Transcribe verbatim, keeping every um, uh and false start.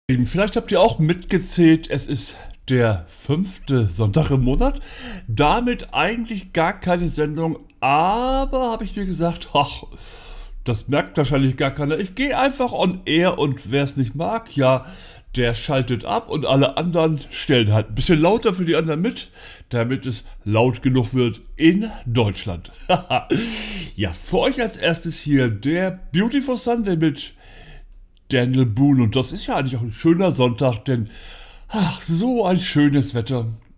Vielleicht habt ihr auch mitgezählt, es ist der fünfte Sonntag im Monat. Damit eigentlich gar keine Sendung, aber habe ich mir gesagt, ach, das merkt wahrscheinlich gar keiner. Ich gehe einfach on air und wer es nicht mag, ja, der schaltet ab und alle anderen stellen halt ein bisschen lauter für die anderen mit, damit es laut genug wird in Deutschland. Ja, für euch als erstes hier der Beautiful Sunday mit Daniel Boone. Und das ist ja eigentlich auch ein schöner Sonntag, denn ach, so ein schönes Wetter.